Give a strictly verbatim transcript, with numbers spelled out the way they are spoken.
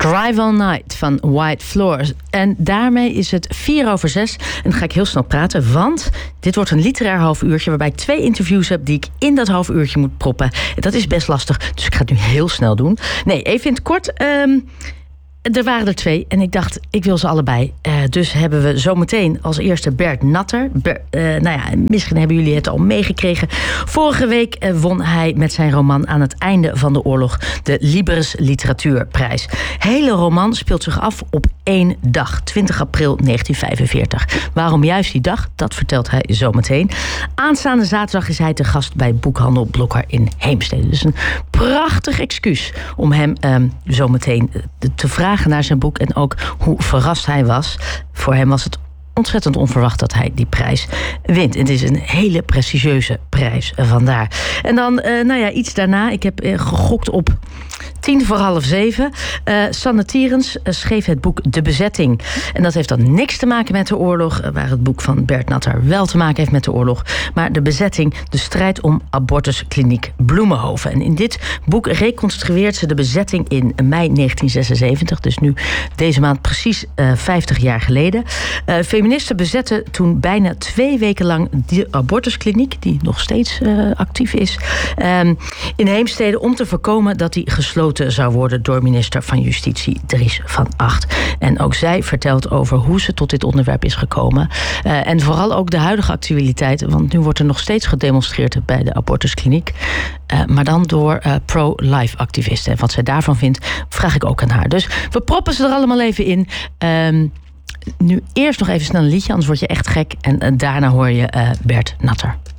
Drive All Night van White Floors. En daarmee is het vier over zes. En dan ga ik heel snel praten, want dit wordt een literair half uurtje waarbij ik twee interviews heb die ik in dat half uurtje moet proppen. Dat is best lastig, dus ik ga het nu heel snel doen. Nee, even in het kort. Um, Er waren er twee en ik dacht, ik wil ze allebei. Uh, dus hebben we zometeen als eerste Bert Natter. Ber, uh, nou ja, misschien hebben jullie het al meegekregen. Vorige week uh, won hij met zijn roman Aan het einde van de oorlog de Libris Literatuurprijs. Hele roman speelt zich af op één dag, twintig april negentien vijfenveertig. Waarom juist die dag, dat vertelt hij zometeen. Aanstaande zaterdag is hij te gast bij Boekhandel Blokker in Heemstede. Dus een prachtig excuus om hem um, zometeen te vragen naar zijn boek en ook hoe verrast hij was. Voor hem was het ontzettend onverwacht dat hij die prijs wint. En het is een hele prestigieuze prijs, vandaar. En dan, uh, nou ja, iets daarna. Ik heb uh, gegokt op tien voor half zeven. Uh, Sanne Tierens uh, schreef het boek De Bezetting. En dat heeft dan niks te maken met de oorlog, uh, waar het boek van Bert Natter wel te maken heeft met de oorlog. Maar De Bezetting, de strijd om abortuskliniek Bloemenhoven. En in dit boek reconstrueert ze de bezetting in mei negentien zesenzeventig. Dus nu deze maand precies uh, vijftig jaar geleden. Uh, Feministen bezetten toen bijna twee weken lang de abortuskliniek, die nog steeds uh, actief is, um, in Heemstede, om te voorkomen dat die gesloten zou worden door minister van Justitie Dries van Agt. En ook zij vertelt over hoe ze tot dit onderwerp is gekomen. Uh, en vooral ook de huidige actualiteit, want nu wordt er nog steeds gedemonstreerd bij de abortuskliniek. Uh, maar dan door uh, pro-life activisten. En wat zij daarvan vindt, vraag ik ook aan haar. Dus we proppen ze er allemaal even in. Um, Nu eerst nog even snel een liedje, anders word je echt gek. En, en daarna hoor je uh, Bert Natter.